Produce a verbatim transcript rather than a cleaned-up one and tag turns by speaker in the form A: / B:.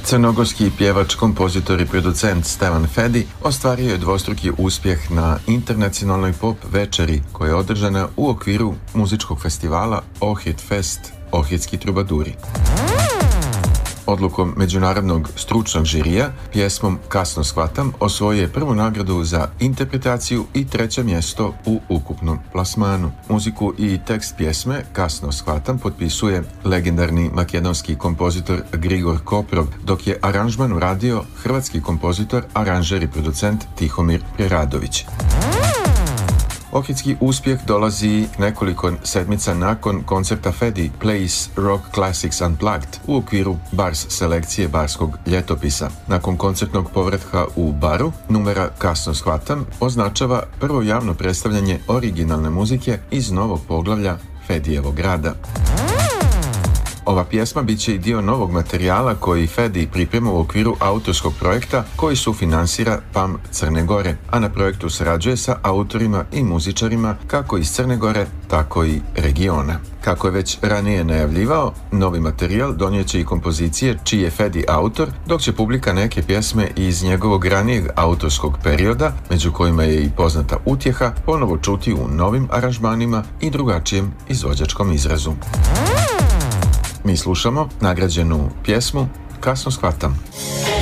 A: Crnogorski pjevač, kompozitor i producent Stevan Fedi ostvario je dvostruki uspjeh na internacionalnoj pop večeri koja je održana u okviru muzičkog festivala Ohrid Fest – Ohridski trubaduri. Odlukom međunarodnog stručnog žirija, pjesmom Kasno shvatam osvojio je prvu nagradu za interpretaciju i treće mjesto u ukupnom plasmanu. Muziku i tekst pjesme Kasno shvatam potpisuje legendarni makedonski kompozitor Grigor Koprov, dok je aranžman uradio hrvatski kompozitor, aranžer i producent Tihomir Preradović. Ohridski uspjeh dolazi nekoliko sedmica nakon koncerta Fedi Plays Rock Classics Unplugged u okviru Bars selekcije Barskog ljetopisa. Nakon koncertnog povratka u Baru, numera Kasno shvatam označava prvo javno predstavljanje originalne muzike iz novog poglavlja Fedijevog rada. Ova pjesma bit će i dio novog materijala koji Fedi priprema u okviru autorskog projekta koji sufinansira P A M Crne Gore, a na projektu sarađuje sa autorima i muzičarima kako iz Crne Gore, tako i regiona. Kako je već ranije najavljivao, novi materijal donijet će i kompozicije čiji je Fedi autor, dok će publika neke pjesme iz njegovog ranijeg autorskog perioda, među kojima je i poznata Utjeha, ponovo čuti u novim aranžmanima i drugačijem izvođačkom izrazu. Mi slušamo nagrađenu pjesmu Kasno shvatam.